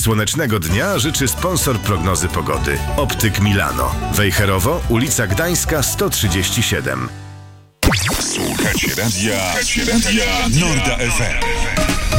Słonecznego dnia życzy sponsor prognozy pogody. Optyk Milano. Wejherowo, ulica Gdańska 137. Słuchacie radia Norda FM.